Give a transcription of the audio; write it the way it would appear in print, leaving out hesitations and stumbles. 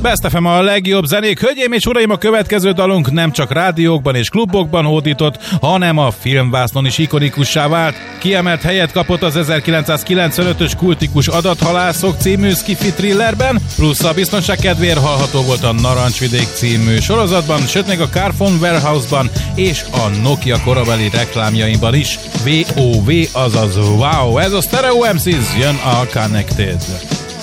Best FM a legjobb zenék. Hölgyeim és uraim, a következő dalunk nem csak rádiókban és klubokban hódított, hanem a filmvásznon is ikonikussá vált. Kiemelt helyet kapott az 1995-ös kultikus Adathalászok című sci-fi thrillerben, plusz a biztonság kedvéért hallható volt a Narancsvidék című sorozatban, sőt még a Carphone Warehouse-ban és a Nokia korabeli reklámjaimban is. WOW, azaz wow, ez a Stereo MCs, jön a Connected.